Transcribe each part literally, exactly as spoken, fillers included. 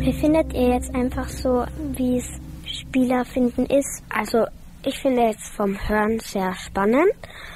Wie findet ihr jetzt einfach so, wie es Spieler finden ist? Also ich finde es vom Hören sehr spannend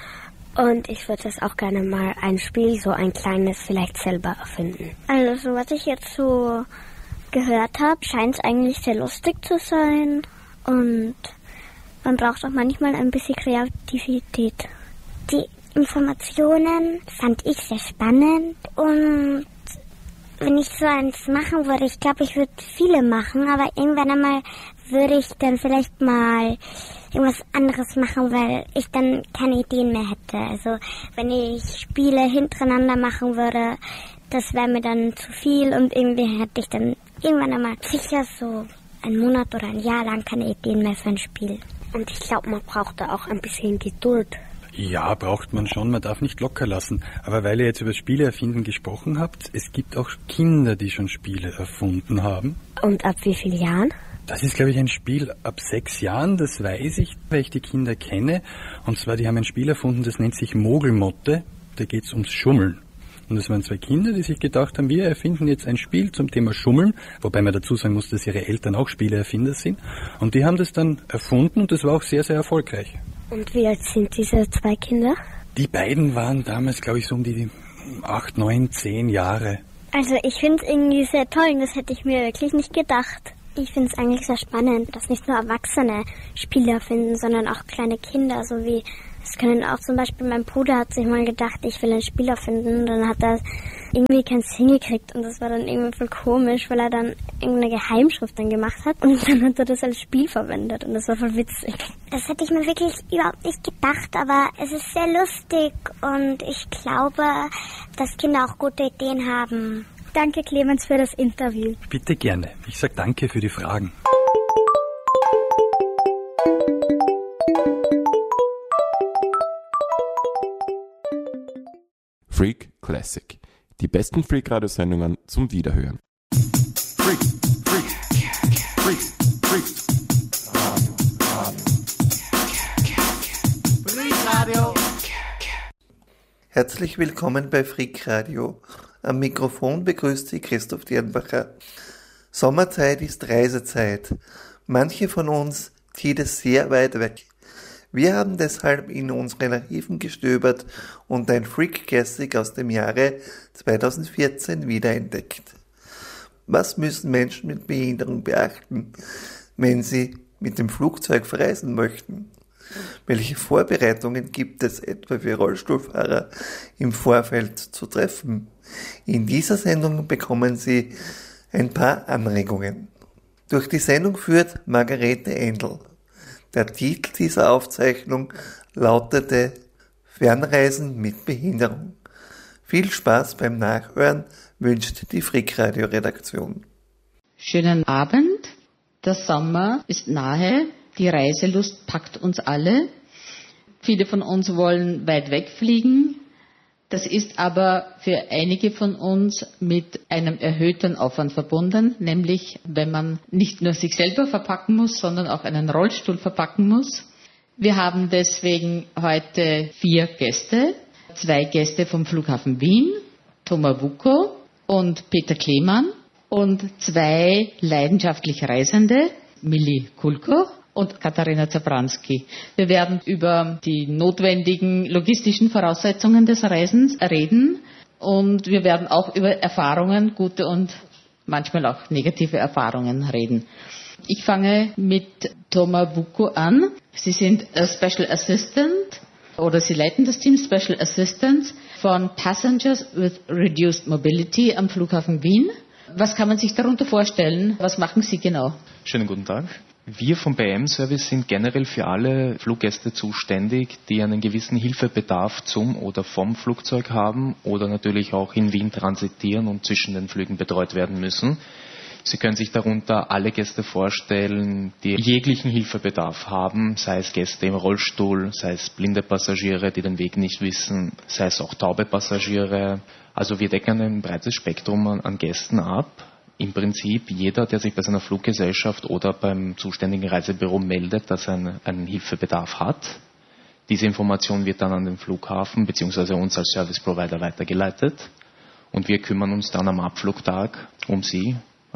und ich würde es auch gerne mal ein Spiel, so ein kleines, vielleicht selber erfinden. Also so was ich jetzt so gehört habe, scheint es eigentlich sehr lustig zu sein und man braucht auch manchmal ein bisschen Kreativität. Die Informationen fand ich sehr spannend und wenn ich so eins machen würde, ich glaube, ich würde viele machen, aber irgendwann einmal würde ich dann vielleicht mal irgendwas anderes machen, weil ich dann keine Ideen mehr hätte. Also wenn ich Spiele hintereinander machen würde, das wäre mir dann zu viel und irgendwie hätte ich dann irgendwann einmal sicher so einen Monat oder ein Jahr lang keine Ideen mehr für ein Spiel. Und ich glaube, man braucht da auch ein bisschen Geduld. Ja, braucht man schon, man darf nicht locker lassen. Aber weil ihr jetzt über Spiele erfinden gesprochen habt, es gibt auch Kinder, die schon Spiele erfunden haben. Und ab wie vielen Jahren? Das ist, glaube ich, ein Spiel ab sechs Jahren, das weiß ich, weil ich die Kinder kenne. Und zwar, die haben ein Spiel erfunden, das nennt sich Mogelmotte, da geht es ums Schummeln. Und das waren zwei Kinder, die sich gedacht haben, wir erfinden jetzt ein Spiel zum Thema Schummeln, wobei man dazu sagen muss, dass ihre Eltern auch Spieleerfinder sind. Und die haben das dann erfunden und das war auch sehr, sehr erfolgreich. Und wie alt sind diese zwei Kinder? Die beiden waren damals, glaube ich, so um die acht, neun, zehn Jahre. Also ich finde es irgendwie sehr toll und das hätte ich mir wirklich nicht gedacht. Ich finde es eigentlich sehr spannend, dass nicht nur Erwachsene Spieler finden, sondern auch kleine Kinder, so wie es können auch zum Beispiel, mein Bruder hat sich mal gedacht, ich will einen Spieler finden, und dann hat er irgendwie keins hingekriegt und das war dann irgendwie voll komisch, weil er dann irgendeine Geheimschrift dann gemacht hat und dann hat er das als Spiel verwendet und das war voll witzig. Das hätte ich mir wirklich überhaupt nicht gedacht, aber es ist sehr lustig und ich glaube, dass Kinder auch gute Ideen haben. Danke, Clemens, für das Interview. Bitte gerne. Ich sage danke für die Fragen. Freak Classic. Die besten Freak-Radio-Sendungen zum Wiederhören. Freak, Freak, Freak, Freak. Freak Radio. Herzlich willkommen bei Freak Radio. Am Mikrofon begrüßt Sie Christoph Dirnbacher. Sommerzeit ist Reisezeit. Manche von uns zieht es sehr weit weg. Wir haben deshalb in unseren Archiven gestöbert und ein Freak Classic aus dem Jahre zweitausendvierzehn wiederentdeckt. Was müssen Menschen mit Behinderung beachten, wenn sie mit dem Flugzeug verreisen möchten? Welche Vorbereitungen gibt es etwa für Rollstuhlfahrer im Vorfeld zu treffen? In dieser Sendung bekommen Sie ein paar Anregungen. Durch die Sendung führt Margarete Endl. Der Titel dieser Aufzeichnung lautete Fernreisen mit Behinderung. Viel Spaß beim Nachhören wünscht die Freak Radio Redaktion. Schönen Abend. Der Sommer ist nahe. Die Reiselust packt uns alle. Viele von uns wollen weit wegfliegen. Das ist aber für einige von uns mit einem erhöhten Aufwand verbunden, nämlich wenn man nicht nur sich selber verpacken muss, sondern auch einen Rollstuhl verpacken muss. Wir haben deswegen heute vier Gäste, zwei Gäste vom Flughafen Wien, Thomas Wuko und Peter Klemann und zwei leidenschaftliche Reisende, Milli Kulko und Katharina Zabranski. Wir werden über die notwendigen logistischen Voraussetzungen des Reisens reden und wir werden auch über Erfahrungen, gute und manchmal auch negative Erfahrungen reden. Ich fange mit Thomas Wuko an. Sie sind Special Assistant oder Sie leiten das Team Special Assistants von Passengers with Reduced Mobility am Flughafen Wien. Was kann man sich darunter vorstellen? Was machen Sie genau? Schönen guten Tag. Wir vom B M Service sind generell für alle Fluggäste zuständig, die einen gewissen Hilfebedarf zum oder vom Flugzeug haben oder natürlich auch in Wien transitieren und zwischen den Flügen betreut werden müssen. Sie können sich darunter alle Gäste vorstellen, die jeglichen Hilfebedarf haben, sei es Gäste im Rollstuhl, sei es blinde Passagiere, die den Weg nicht wissen, sei es auch taube Passagiere. Also wir decken ein breites Spektrum an, an Gästen ab. Im Prinzip jeder, der sich bei seiner Fluggesellschaft oder beim zuständigen Reisebüro meldet, dass er einen, einen Hilfebedarf hat. Diese Information wird dann an den Flughafen bzw. uns als Service Provider weitergeleitet und wir kümmern uns dann am Abflugtag um Sie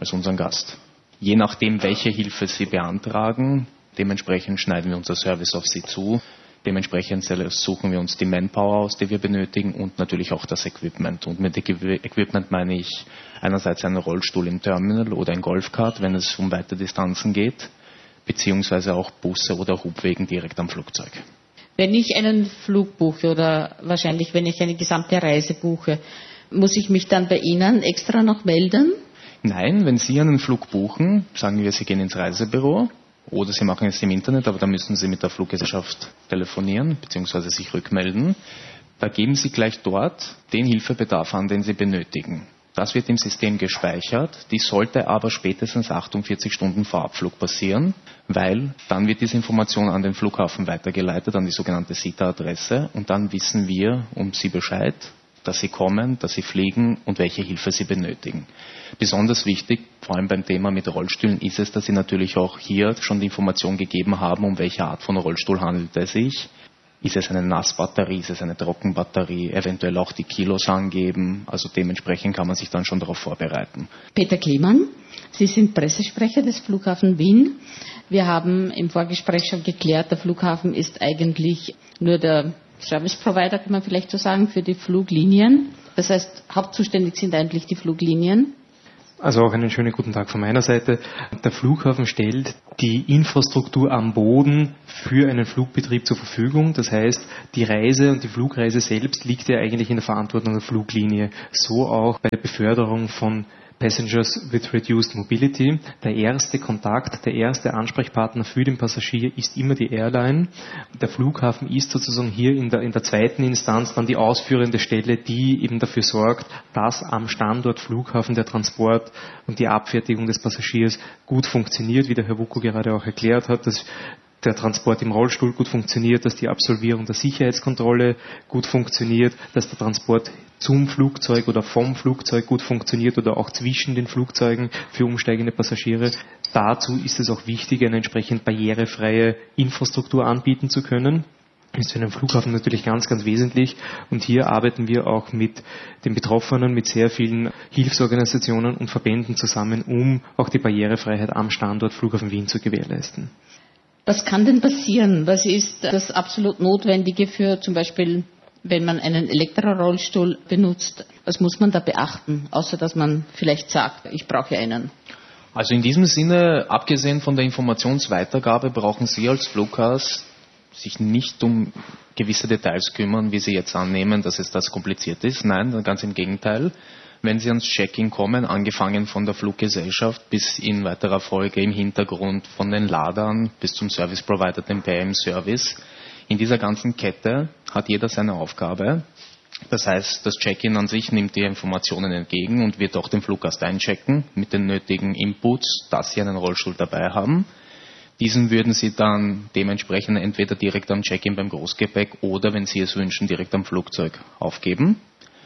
als unseren Gast. Je nachdem, welche Hilfe Sie beantragen, dementsprechend schneiden wir unser Service auf Sie zu. Dementsprechend suchen wir uns die Manpower aus, die wir benötigen und natürlich auch das Equipment. Und mit Equipment meine ich einerseits einen Rollstuhl im Terminal oder ein Golfkart, wenn es um weite Distanzen geht, beziehungsweise auch Busse oder Hubwegen direkt am Flugzeug. Wenn ich einen Flug buche oder wahrscheinlich, wenn ich eine gesamte Reise buche, muss ich mich dann bei Ihnen extra noch melden? Nein, wenn Sie einen Flug buchen, sagen wir, Sie gehen ins Reisebüro oder Sie machen es im Internet, aber da müssen Sie mit der Fluggesellschaft telefonieren bzw. sich rückmelden. Da geben Sie gleich dort den Hilfebedarf an, den Sie benötigen. Das wird im System gespeichert, die sollte aber spätestens achtundvierzig Stunden vor Abflug passieren, weil dann wird diese Information an den Flughafen weitergeleitet, an die sogenannte S I T A-Adresse und dann wissen wir um Sie Bescheid, dass Sie kommen, dass Sie fliegen und welche Hilfe Sie benötigen. Besonders wichtig, vor allem beim Thema mit Rollstühlen, ist es, dass Sie natürlich auch hier schon die Information gegeben haben, um welche Art von Rollstuhl handelt es sich. Ist es eine Nassbatterie, ist es eine Trockenbatterie, eventuell auch die Kilos angeben. Also dementsprechend kann man sich dann schon darauf vorbereiten. Peter Klemann, Sie sind Pressesprecher des Flughafen Wien. Wir haben im Vorgespräch schon geklärt, der Flughafen ist eigentlich nur der Service Provider, kann man vielleicht so sagen, für die Fluglinien. Das heißt, hauptzuständig sind eigentlich die Fluglinien. Also auch einen schönen guten Tag von meiner Seite. Der Flughafen stellt die Infrastruktur am Boden für einen Flugbetrieb zur Verfügung. Das heißt, die Reise und die Flugreise selbst liegt ja eigentlich in der Verantwortung der Fluglinie. So auch bei der Beförderung von Passengers with Reduced Mobility. Der erste Kontakt, der erste Ansprechpartner für den Passagier ist immer die Airline. Der Flughafen ist sozusagen hier in der, in der zweiten Instanz dann die ausführende Stelle, die eben dafür sorgt, dass am Standort Flughafen der Transport und die Abfertigung des Passagiers gut funktioniert, wie der Herr Wuko gerade auch erklärt hat, dass der Transport im Rollstuhl gut funktioniert, dass die Absolvierung der Sicherheitskontrolle gut funktioniert, dass der Transport zum Flugzeug oder vom Flugzeug gut funktioniert oder auch zwischen den Flugzeugen für umsteigende Passagiere. Dazu ist es auch wichtig, eine entsprechend barrierefreie Infrastruktur anbieten zu können. Das ist für einen Flughafen natürlich ganz, ganz wesentlich. Und hier arbeiten wir auch mit den Betroffenen, mit sehr vielen Hilfsorganisationen und Verbänden zusammen, um auch die Barrierefreiheit am Standort Flughafen Wien zu gewährleisten. Was kann denn passieren? Was ist das absolut Notwendige für zum Beispiel, wenn man einen Elektrorollstuhl benutzt? Was muss man da beachten, außer dass man vielleicht sagt, ich brauche einen? Also in diesem Sinne, abgesehen von der Informationsweitergabe, brauchen Sie als Fluggast sich nicht um gewisse Details kümmern, wie Sie jetzt annehmen, dass es das kompliziert ist. Nein, ganz im Gegenteil. Wenn Sie ans Check-in kommen, angefangen von der Fluggesellschaft bis in weiterer Folge im Hintergrund von den Ladern bis zum Service Provider, dem P M-Service, in dieser ganzen Kette hat jeder seine Aufgabe. Das heißt, das Check-in an sich nimmt die Informationen entgegen und wird auch den Fluggast einchecken mit den nötigen Inputs, dass Sie einen Rollstuhl dabei haben. Diesen würden Sie dann dementsprechend entweder direkt am Check-in beim Großgepäck oder, wenn Sie es wünschen, direkt am Flugzeug aufgeben.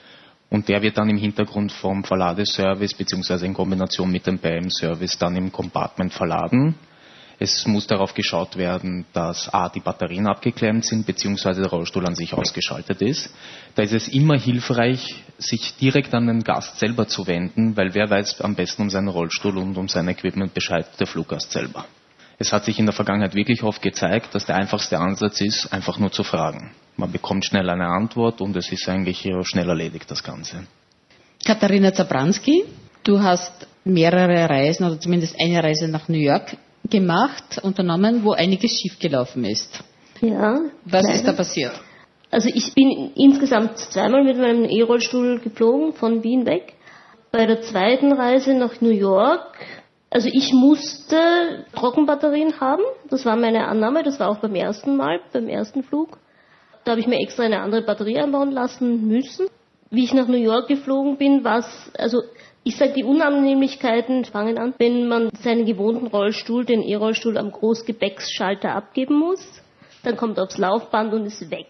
Und der wird dann im Hintergrund vom Verladeservice bzw. in Kombination mit dem P M-Service dann im Compartment verladen. Es muss darauf geschaut werden, dass a. die Batterien abgeklemmt sind bzw. der Rollstuhl an sich ausgeschaltet ist. Da ist es immer hilfreich, sich direkt an den Gast selber zu wenden, weil wer weiß am besten um seinen Rollstuhl und um sein Equipment Bescheid? Der Fluggast selber. Es hat sich in der Vergangenheit wirklich oft gezeigt, dass der einfachste Ansatz ist, einfach nur zu fragen. Man bekommt schnell eine Antwort und es ist eigentlich schnell erledigt, das Ganze. Katharina Zabranski, du hast mehrere Reisen oder zumindest eine Reise nach New York gemacht, unternommen, wo einiges schiefgelaufen ist. Ja. Was leider. ist da passiert? Also ich bin insgesamt zweimal mit meinem E-Rollstuhl geflogen, von Wien weg. Bei der zweiten Reise nach New York, also ich musste Trockenbatterien haben, das war meine Annahme, das war auch beim ersten Mal, beim ersten Flug. Da habe ich mir extra eine andere Batterie einbauen lassen müssen. Wie ich nach New York geflogen bin, war es, also ich sage, die Unannehmlichkeiten fangen an, wenn man seinen gewohnten Rollstuhl, den E-Rollstuhl am Großgepäcksschalter abgeben muss, dann kommt er aufs Laufband und ist weg.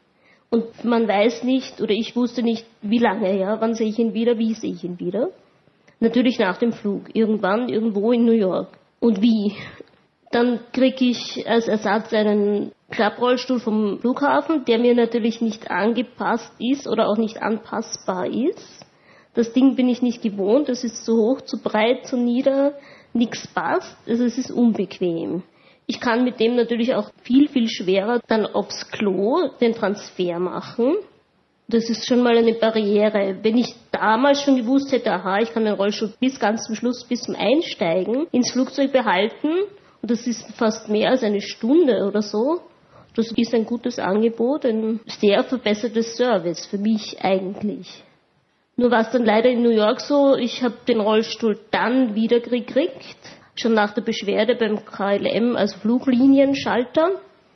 Und man weiß nicht, oder ich wusste nicht, wie lange, ja, wann sehe ich ihn wieder, wie sehe ich ihn wieder. Natürlich nach dem Flug, irgendwann, irgendwo in New York. Und wie? Dann kriege ich als Ersatz einen Klapprollstuhl vom Flughafen, der mir natürlich nicht angepasst ist oder auch nicht anpassbar ist. Das Ding bin ich nicht gewohnt, es ist zu hoch, zu breit, zu nieder, nichts passt, also es ist unbequem. Ich kann mit dem natürlich auch viel, viel schwerer dann aufs Klo den Transfer machen. Das ist schon mal eine Barriere. Wenn ich damals schon gewusst hätte, aha, ich kann den Rollstuhl bis ganz zum Schluss, bis zum Einsteigen ins Flugzeug behalten, und das ist fast mehr als eine Stunde oder so, das ist ein gutes Angebot, ein sehr verbessertes Service für mich eigentlich. Nur war es dann leider in New York so, ich habe den Rollstuhl dann wieder gekriegt, schon nach der Beschwerde beim K L M, also Fluglinienschalter,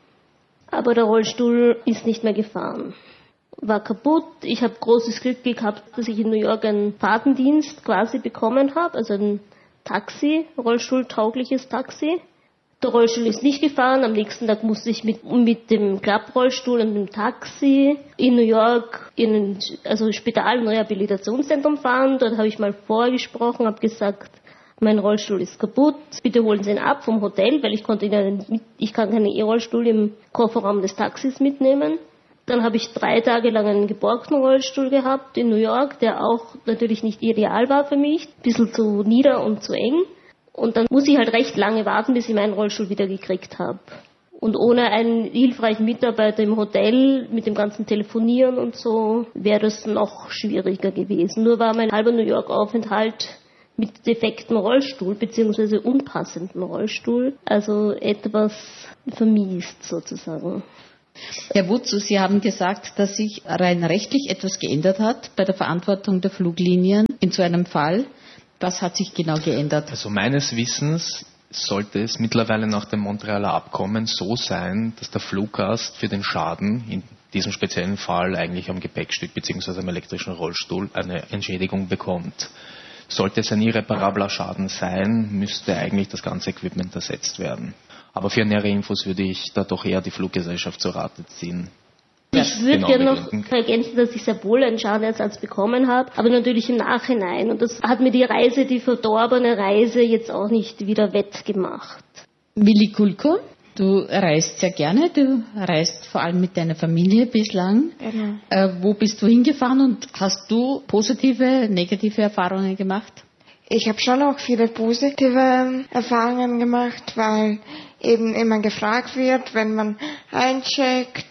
aber der Rollstuhl ist nicht mehr gefahren. War kaputt, ich habe großes Glück gehabt, dass ich in New York einen Fahrtendienst quasi bekommen habe, also ein Taxi, rollstuhltaugliches Taxi. Der Rollstuhl ist nicht gefahren, am nächsten Tag musste ich mit, mit dem Klapprollstuhl und dem Taxi in New York in ein also Spital- und Rehabilitationszentrum fahren. Dort habe ich mal vorgesprochen, habe gesagt, mein Rollstuhl ist kaputt, bitte holen Sie ihn ab vom Hotel, weil ich konnte ihn mit, ich kann keinen E-Rollstuhl im Kofferraum des Taxis mitnehmen. Dann habe ich drei Tage lang einen geborgten Rollstuhl gehabt in New York, der auch natürlich nicht ideal war für mich, ein bisschen zu nieder und zu eng. Und dann muss ich halt recht lange warten, bis ich meinen Rollstuhl wieder gekriegt habe. Und ohne einen hilfreichen Mitarbeiter im Hotel, mit dem ganzen Telefonieren und so, wäre das noch schwieriger gewesen. Nur war mein halber New York-Aufenthalt mit defektem Rollstuhl, beziehungsweise unpassendem Rollstuhl, also etwas vermiest sozusagen. Herr Wutzu, Sie haben gesagt, dass sich rein rechtlich etwas geändert hat bei der Verantwortung der Fluglinien in so einem Fall. Was hat sich genau geändert? Also meines Wissens sollte es mittlerweile nach dem Montrealer Abkommen so sein, dass der Fluggast für den Schaden, in diesem speziellen Fall eigentlich am Gepäckstück bzw. am elektrischen Rollstuhl, eine Entschädigung bekommt. Sollte es ein irreparabler Schaden sein, müsste eigentlich das ganze Equipment ersetzt werden. Aber für nähere Infos würde ich da doch eher die Fluggesellschaft zur Rate ziehen. Ich würde gerne noch ergänzen, dass ich sehr wohl einen Schadenersatz bekommen habe, aber natürlich im Nachhinein. Und das hat mir die Reise, die verdorbene Reise, jetzt auch nicht wieder wettgemacht. Willi Kulko, du reist sehr gerne, du reist vor allem mit deiner Familie bislang. Genau. Äh, wo bist du hingefahren und hast du positive, negative Erfahrungen gemacht? Ich habe schon auch viele positive Erfahrungen gemacht, weil eben immer gefragt wird, wenn man eincheckt,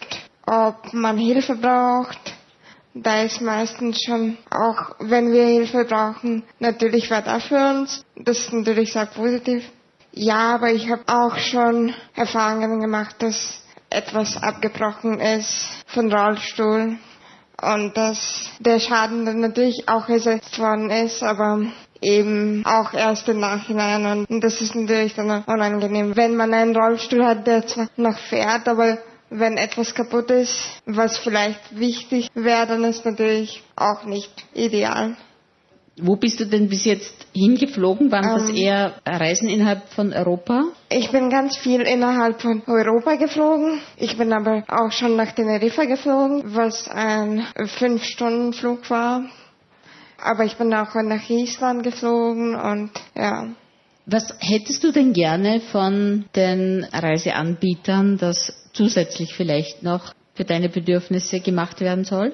ob man Hilfe braucht. Da ist meistens schon, auch wenn wir Hilfe brauchen, natürlich wer da für uns. Das ist natürlich sehr positiv. Ja, aber ich habe auch schon Erfahrungen gemacht, dass etwas abgebrochen ist von Rollstuhl und dass der Schaden dann natürlich auch ersetzt worden ist, aber eben auch erst im Nachhinein. Und das ist natürlich dann unangenehm, wenn man einen Rollstuhl hat, der zwar noch fährt, aber wenn etwas kaputt ist, was vielleicht wichtig wäre, dann ist natürlich auch nicht ideal. Wo bist du denn bis jetzt hingeflogen? Waren das Ähm, eher Reisen innerhalb von Europa? Ich bin ganz viel innerhalb von Europa geflogen. Ich bin aber auch schon nach Teneriffa geflogen, was ein Fünf-Stunden-Flug war. Aber ich bin auch nach Island geflogen und ja. Was hättest du denn gerne von den Reiseanbietern, das zusätzlich vielleicht noch für deine Bedürfnisse gemacht werden soll?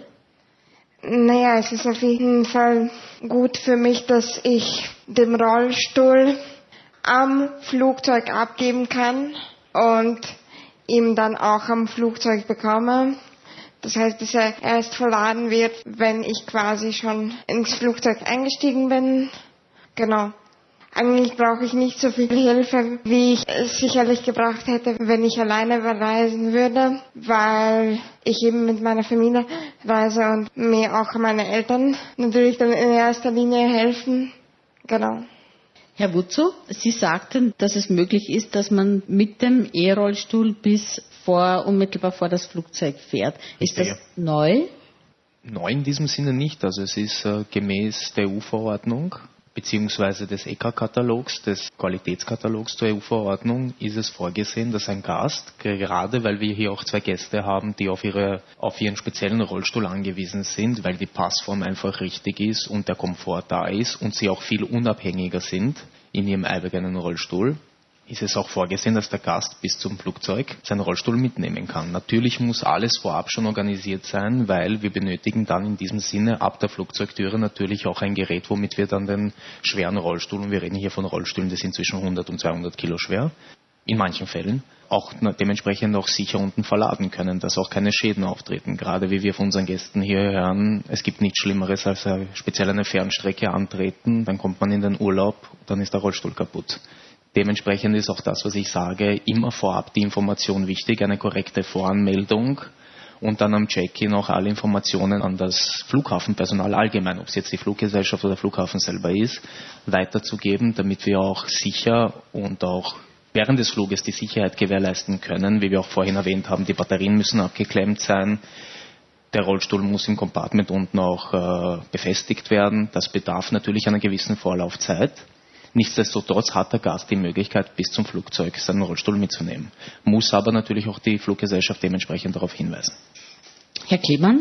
Naja, es ist auf jeden Fall gut für mich, dass ich den Rollstuhl am Flugzeug abgeben kann und ihn dann auch am Flugzeug bekomme. Das heißt, dass er erst verladen wird, wenn ich quasi schon ins Flugzeug eingestiegen bin. Genau. Eigentlich brauche ich nicht so viel Hilfe, wie ich es sicherlich gebraucht hätte, wenn ich alleine reisen würde, weil ich eben mit meiner Familie reise und mir auch meine Eltern natürlich dann in erster Linie helfen. Genau. Herr Wutzo, Sie sagten, dass es möglich ist, dass man mit dem E-Rollstuhl bis vor, unmittelbar vor das Flugzeug fährt. Ist das Ja. neu? Neu in diesem Sinne nicht. Also es ist äh, gemäß der E U-Verordnung beziehungsweise des E C A-Katalogs, des Qualitätskatalogs zur E U-Verordnung, ist es vorgesehen, dass ein Gast, gerade weil wir hier auch zwei Gäste haben, die auf, ihre, auf ihren speziellen Rollstuhl angewiesen sind, weil die Passform einfach richtig ist und der Komfort da ist und sie auch viel unabhängiger sind in ihrem eigenen Rollstuhl, ist es auch vorgesehen, dass der Gast bis zum Flugzeug seinen Rollstuhl mitnehmen kann. Natürlich muss alles vorab schon organisiert sein, weil wir benötigen dann in diesem Sinne ab der Flugzeugtüre natürlich auch ein Gerät, womit wir dann den schweren Rollstuhl, und wir reden hier von Rollstühlen, die sind zwischen hundert und zweihundert Kilo schwer, in manchen Fällen, auch dementsprechend auch sicher unten verladen können, dass auch keine Schäden auftreten. Gerade wie wir von unseren Gästen hier hören, es gibt nichts Schlimmeres als speziell eine Fernstrecke antreten, dann kommt man in den Urlaub, dann ist der Rollstuhl kaputt. Dementsprechend ist auch das, was ich sage, immer vorab die Information wichtig, eine korrekte Voranmeldung und dann am Check-in auch alle Informationen an das Flughafenpersonal allgemein, ob es jetzt die Fluggesellschaft oder der Flughafen selber ist, weiterzugeben, damit wir auch sicher und auch während des Fluges die Sicherheit gewährleisten können. Wie wir auch vorhin erwähnt haben, die Batterien müssen abgeklemmt sein. Der Rollstuhl muss im Compartment unten auch äh, befestigt werden. Das bedarf natürlich einer gewissen Vorlaufzeit. Nichtsdestotrotz hat der Gast die Möglichkeit, bis zum Flugzeug seinen Rollstuhl mitzunehmen. Muss aber natürlich auch die Fluggesellschaft dementsprechend darauf hinweisen. Herr Klemann,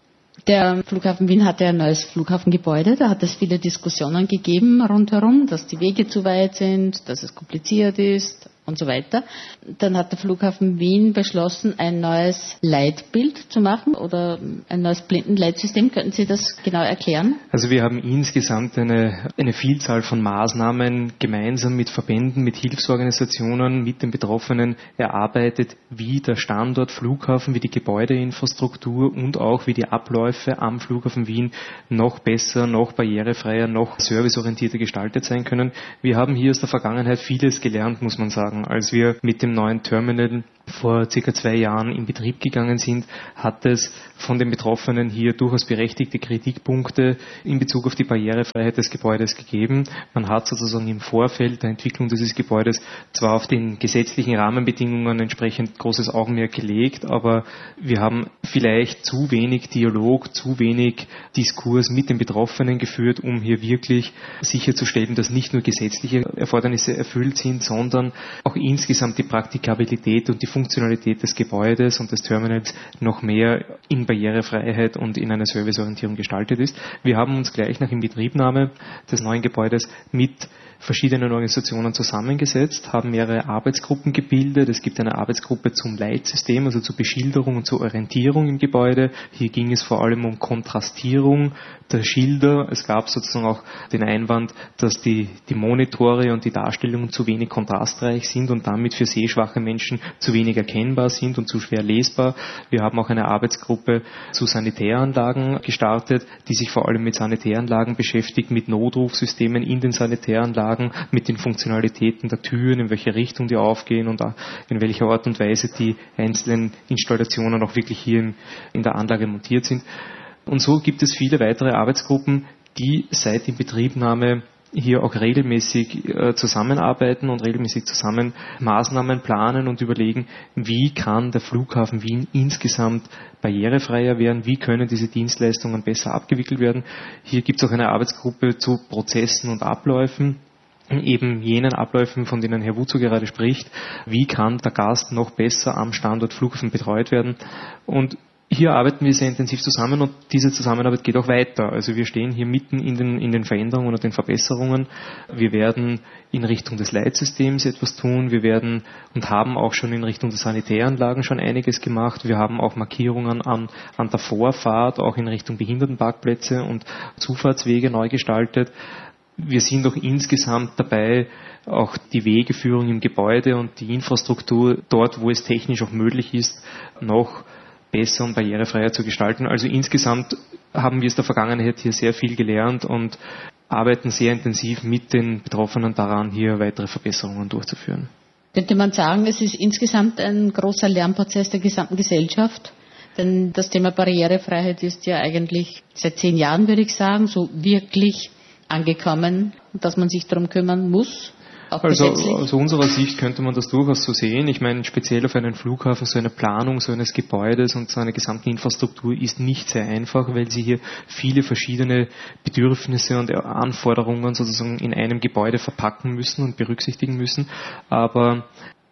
der Flughafen Wien hatte ein neues Flughafengebäude. Da hat es viele Diskussionen gegeben rundherum, dass die Wege zu weit sind, dass es kompliziert ist und so weiter. Dann hat der Flughafen Wien beschlossen, ein neues Leitbild zu machen oder ein neues Blindenleitsystem. Könnten Sie das genau erklären? Also wir haben insgesamt eine, eine Vielzahl von Maßnahmen gemeinsam mit Verbänden, mit Hilfsorganisationen, mit den Betroffenen erarbeitet, wie der Standort Flughafen, wie die Gebäudeinfrastruktur und auch wie die Abläufe am Flughafen Wien noch besser, noch barrierefreier, noch serviceorientierter gestaltet sein können. Wir haben hier aus der Vergangenheit vieles gelernt, muss man sagen. Als wir mit dem neuen Terminal vor circa zwei Jahren in Betrieb gegangen sind, hat es von den Betroffenen hier durchaus berechtigte Kritikpunkte in Bezug auf die Barrierefreiheit des Gebäudes gegeben. Man hat sozusagen im Vorfeld der Entwicklung dieses Gebäudes zwar auf den gesetzlichen Rahmenbedingungen entsprechend großes Augenmerk gelegt, aber wir haben vielleicht zu wenig Dialog, zu wenig Diskurs mit den Betroffenen geführt, um hier wirklich sicherzustellen, dass nicht nur gesetzliche Erfordernisse erfüllt sind, sondern auch insgesamt die Praktikabilität und die Funktionalität des Gebäudes und des Terminals noch mehr in Barrierefreiheit und in einer Serviceorientierung gestaltet ist. Wir haben uns gleich nach Inbetriebnahme des neuen Gebäudes mit verschiedenen Organisationen zusammengesetzt, haben mehrere Arbeitsgruppen gebildet. Es gibt eine Arbeitsgruppe zum Leitsystem, also zur Beschilderung und zur Orientierung im Gebäude. Hier ging es vor allem um Kontrastierung der Schilder. Es gab sozusagen auch den Einwand, dass die, die Monitore und die Darstellungen zu wenig kontrastreich sind und damit für sehschwache Menschen zu wenig erkennbar sind und zu schwer lesbar. Wir haben auch eine Arbeitsgruppe zu Sanitäranlagen gestartet, die sich vor allem mit Sanitäranlagen beschäftigt, mit Notrufsystemen in den Sanitäranlagen, mit den Funktionalitäten der Türen, in welche Richtung die aufgehen und in welcher Art und Weise die einzelnen Installationen auch wirklich hier in, in der Anlage montiert sind. Und so gibt es viele weitere Arbeitsgruppen, die seit Inbetriebnahme hier auch regelmäßig äh, zusammenarbeiten und regelmäßig zusammen Maßnahmen planen und überlegen, wie kann der Flughafen Wien insgesamt barrierefreier werden, wie können diese Dienstleistungen besser abgewickelt werden. Hier gibt es auch eine Arbeitsgruppe zu Prozessen und Abläufen, eben jenen Abläufen, von denen Herr Wutzo gerade spricht. Wie kann der Gast noch besser am Standort Flughafen betreut werden? Und hier arbeiten wir sehr intensiv zusammen und diese Zusammenarbeit geht auch weiter. Also wir stehen hier mitten in den, in den Veränderungen und den Verbesserungen. Wir werden in Richtung des Leitsystems etwas tun. Wir werden und haben auch schon in Richtung der Sanitäranlagen schon einiges gemacht. Wir haben auch Markierungen an, an der Vorfahrt, auch in Richtung Behindertenparkplätze und Zufahrtswege neu gestaltet. Wir sind auch insgesamt dabei, auch die Wegeführung im Gebäude und die Infrastruktur dort, wo es technisch auch möglich ist, noch besser und barrierefreier zu gestalten. Also insgesamt haben wir aus der Vergangenheit hier sehr viel gelernt und arbeiten sehr intensiv mit den Betroffenen daran, hier weitere Verbesserungen durchzuführen. Könnte man sagen, es ist insgesamt ein großer Lernprozess der gesamten Gesellschaft? Denn das Thema Barrierefreiheit ist ja eigentlich seit zehn Jahren, würde ich sagen, so wirklich angekommen, dass man sich darum kümmern muss? Also aus unserer Sicht könnte man das durchaus so sehen. Ich meine, speziell auf einen Flughafen, so eine Planung so eines Gebäudes und so einer gesamten Infrastruktur ist nicht sehr einfach, weil sie hier viele verschiedene Bedürfnisse und Anforderungen sozusagen in einem Gebäude verpacken müssen und berücksichtigen müssen. Aber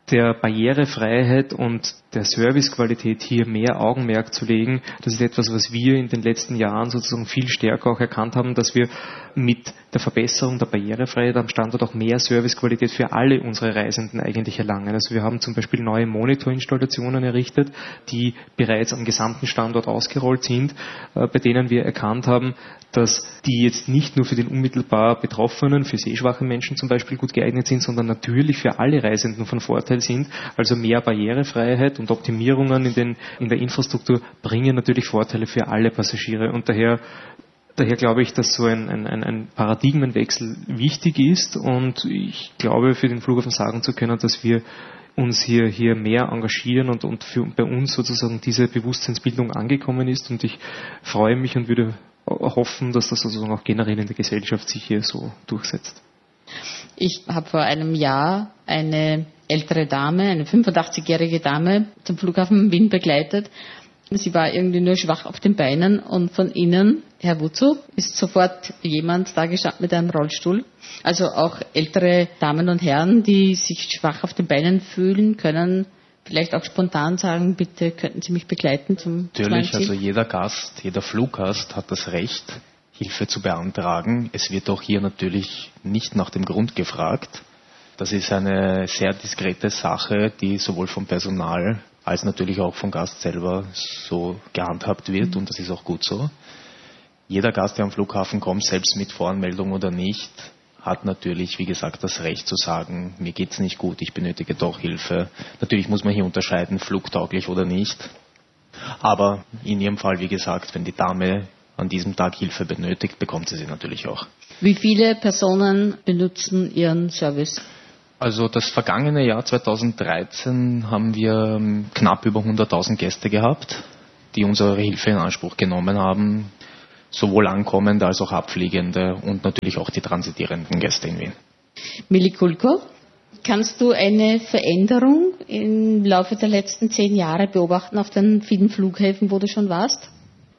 der Barrierefreiheit und der Servicequalität hier mehr Augenmerk zu legen. Das ist etwas, was wir in den letzten Jahren sozusagen viel stärker auch erkannt haben, dass wir mit der Verbesserung der Barrierefreiheit am Standort auch mehr Servicequalität für alle unsere Reisenden eigentlich erlangen. Also wir haben zum Beispiel neue Monitorinstallationen errichtet, die bereits am gesamten Standort ausgerollt sind, bei denen wir erkannt haben, dass die jetzt nicht nur für den unmittelbar Betroffenen, für sehschwache Menschen zum Beispiel gut geeignet sind, sondern natürlich für alle Reisenden von Vorteil sind. Also mehr Barrierefreiheit und Optimierungen in, den, in der Infrastruktur bringen natürlich Vorteile für alle Passagiere. Und daher, daher glaube ich, dass so ein, ein, ein Paradigmenwechsel wichtig ist. Und ich glaube, für den Flughafen sagen zu können, dass wir uns hier, hier mehr engagieren und, und für, bei uns sozusagen diese Bewusstseinsbildung angekommen ist. Und ich freue mich und würde hoffen, dass das sozusagen auch generell in der Gesellschaft sich hier so durchsetzt. Ich habe vor einem Jahr eine ältere Dame, eine fünfundachtzigjährige Dame zum Flughafen Wien begleitet. Sie war irgendwie nur schwach auf den Beinen und von innen, Herr Wutzow, ist sofort jemand da gestanden mit einem Rollstuhl. Also auch ältere Damen und Herren, die sich schwach auf den Beinen fühlen, können vielleicht auch spontan sagen, bitte könnten Sie mich begleiten zum Natürlich, also jeder Gast, jeder Fluggast hat das Recht, Hilfe zu beantragen. Es wird auch hier natürlich nicht nach dem Grund gefragt. Das ist eine sehr diskrete Sache, die sowohl vom Personal als natürlich auch vom Gast selber so gehandhabt wird, mhm. und das ist auch gut so. Jeder Gast, der am Flughafen kommt, selbst mit Voranmeldung oder nicht, hat natürlich, wie gesagt, das Recht zu sagen, mir geht's nicht gut, ich benötige doch Hilfe. Natürlich muss man hier unterscheiden, flugtauglich oder nicht. Aber in Ihrem Fall, wie gesagt, wenn die Dame an diesem Tag Hilfe benötigt, bekommt sie sie natürlich auch. Wie viele Personen benutzen Ihren Service? Also das vergangene Jahr zweitausenddreizehn haben wir knapp über hunderttausend Gäste gehabt, die unsere Hilfe in Anspruch genommen haben. Sowohl ankommende als auch abfliegende und natürlich auch die transitierenden Gäste in Wien. Mili Kulko, kannst du eine Veränderung im Laufe der letzten zehn Jahre beobachten auf den vielen Flughäfen, wo du schon warst?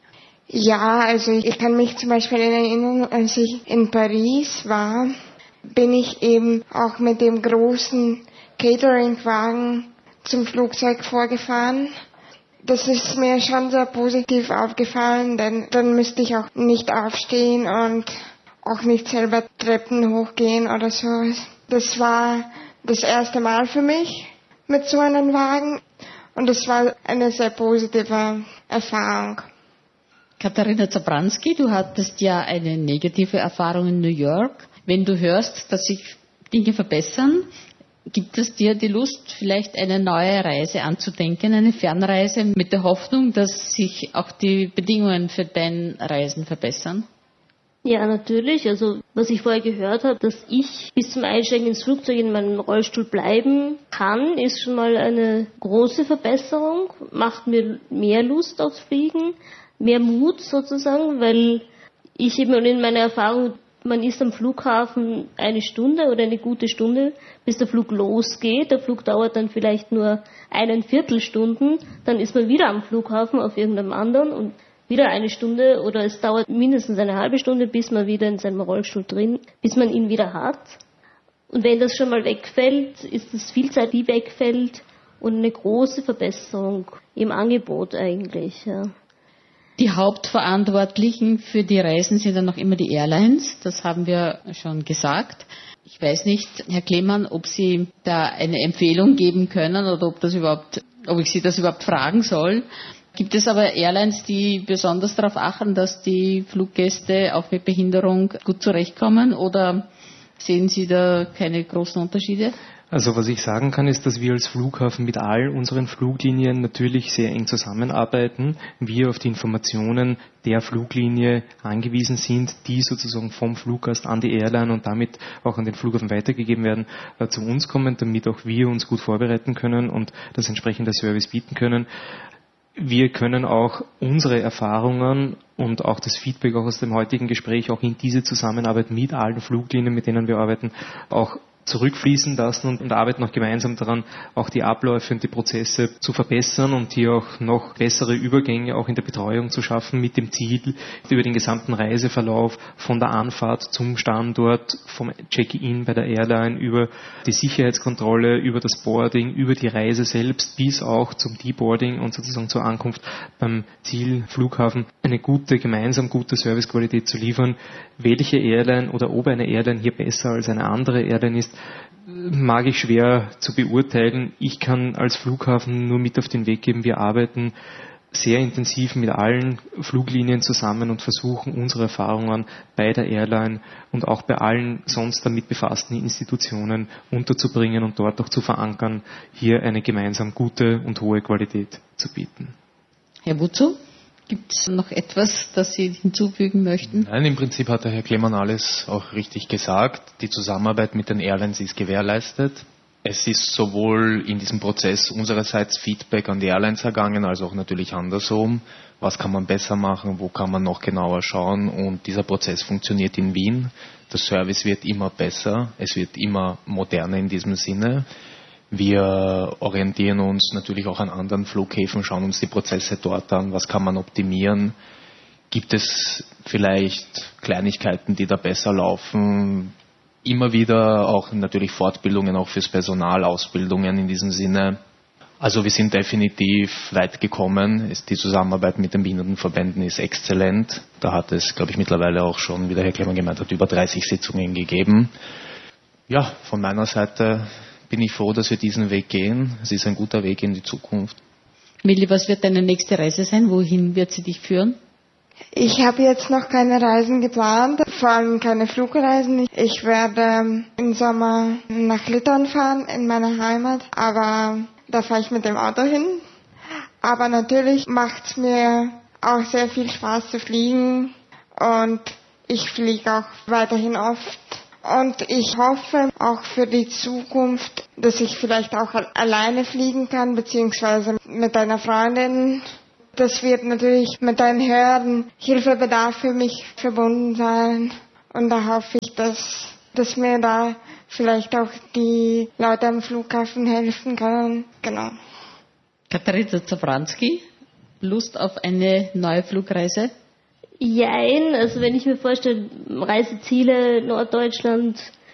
Ja, also ich kann mich zum Beispiel erinnern, als ich in Paris war, bin ich eben auch mit dem großen Catering-Wagen zum Flugzeug vorgefahren. Das ist mir schon sehr positiv aufgefallen, denn dann müsste ich auch nicht aufstehen und auch nicht selber Treppen hochgehen oder so. Das war das erste Mal für mich mit so einem Wagen und das war eine sehr positive Erfahrung. Katharina Zabranski, du hattest ja eine negative Erfahrung in New York. Wenn du hörst, dass sich Dinge verbessern, gibt es dir die Lust, vielleicht eine neue Reise anzudenken, eine Fernreise mit der Hoffnung, dass sich auch die Bedingungen für dein Reisen verbessern? Ja, natürlich. Also was ich vorher gehört habe, dass ich bis zum Einsteigen ins Flugzeug in meinem Rollstuhl bleiben kann, ist schon mal eine große Verbesserung, macht mir mehr Lust aufs Fliegen, mehr Mut sozusagen, weil ich eben in meiner Erfahrung, man ist am Flughafen eine Stunde oder eine gute Stunde, bis der Flug losgeht. Der Flug dauert dann vielleicht nur eine Viertelstunden. Dann ist man wieder am Flughafen auf irgendeinem anderen und wieder eine Stunde oder es dauert mindestens eine halbe Stunde, bis man wieder in seinem Rollstuhl drin, bis man ihn wieder hat. Und wenn das schon mal wegfällt, ist es viel Zeit, die wegfällt und eine große Verbesserung im Angebot eigentlich, ja. Die Hauptverantwortlichen für die Reisen sind dann noch immer die Airlines, das haben wir schon gesagt. Ich weiß nicht, Herr Klemann, ob Sie da eine Empfehlung geben können oder ob das überhaupt, ob ich Sie das überhaupt fragen soll. Gibt es aber Airlines, die besonders darauf achten, dass die Fluggäste auch mit Behinderung gut zurechtkommen, oder sehen Sie da keine großen Unterschiede? Also was ich sagen kann, ist, dass wir als Flughafen mit all unseren Fluglinien natürlich sehr eng zusammenarbeiten. Wir auf die Informationen der Fluglinie angewiesen sind, die sozusagen vom Fluggast an die Airline und damit auch an den Flughafen weitergegeben werden, äh, zu uns kommen, damit auch wir uns gut vorbereiten können und das entsprechende Service bieten können. Wir können auch unsere Erfahrungen und auch das Feedback auch aus dem heutigen Gespräch auch in diese Zusammenarbeit mit allen Fluglinien, mit denen wir arbeiten, auch zurückfließen lassen und, und arbeiten auch gemeinsam daran, auch die Abläufe und die Prozesse zu verbessern und hier auch noch bessere Übergänge auch in der Betreuung zu schaffen, mit dem Ziel, über den gesamten Reiseverlauf von der Anfahrt zum Standort, vom Check-in bei der Airline, über die Sicherheitskontrolle, über das Boarding, über die Reise selbst bis auch zum Deboarding und sozusagen zur Ankunft beim Zielflughafen eine gute, gemeinsam gute Servicequalität zu liefern. Welche Airline oder ob eine Airline hier besser als eine andere Airline ist, mag ich schwer zu beurteilen. Ich kann als Flughafen nur mit auf den Weg geben, wir arbeiten sehr intensiv mit allen Fluglinien zusammen und versuchen, unsere Erfahrungen bei der Airline und auch bei allen sonst damit befassten Institutionen unterzubringen und dort auch zu verankern, hier eine gemeinsam gute und hohe Qualität zu bieten. Herr Wutzow, gibt es noch etwas, das Sie hinzufügen möchten? Nein, im Prinzip hat der Herr Klemann alles auch richtig gesagt. Die Zusammenarbeit mit den Airlines ist gewährleistet. Es ist sowohl in diesem Prozess unsererseits Feedback an die Airlines ergangen, als auch natürlich andersrum. Was kann man besser machen, wo kann man noch genauer schauen? Und dieser Prozess funktioniert in Wien. Der Service wird immer besser, es wird immer moderner in diesem Sinne. Wir orientieren uns natürlich auch an anderen Flughäfen, schauen uns die Prozesse dort an, was kann man optimieren. Gibt es vielleicht Kleinigkeiten, die da besser laufen? Immer wieder auch natürlich Fortbildungen auch fürs Personal, Ausbildungen in diesem Sinne. Also wir sind definitiv weit gekommen. Die Zusammenarbeit mit den Behindertenverbänden ist exzellent. Da hat es, glaube ich, mittlerweile auch schon, wie der Herr Klemann gemeint hat, über dreißig Sitzungen gegeben. Ja, von meiner Seite bin ich froh, dass wir diesen Weg gehen. Es ist ein guter Weg in die Zukunft. Milli, was wird deine nächste Reise sein? Wohin wird sie dich führen? Ich habe jetzt noch keine Reisen geplant, vor allem keine Flugreisen. Ich werde im Sommer nach Litauen fahren, in meine Heimat, aber da fahre ich mit dem Auto hin. Aber natürlich macht es mir auch sehr viel Spaß zu fliegen und ich fliege auch weiterhin oft. Und ich hoffe auch für die Zukunft, dass ich vielleicht auch alleine fliegen kann, beziehungsweise mit einer Freundin. Das wird natürlich mit einem höheren Hilfebedarf für mich verbunden sein. Und da hoffe ich, dass, dass mir da vielleicht auch die Leute am Flughafen helfen können. Genau. Katharina Zawranski, Lust auf eine neue Flugreise? Jein, also wenn ich mir vorstelle, Reiseziele Norddeutschland,